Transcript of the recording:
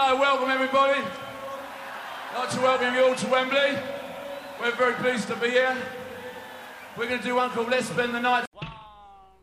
Welcome everybody. I'd like to welcome you all to Wembley. We're very pleased to be here. We're going to do one called Let's Spend the Night.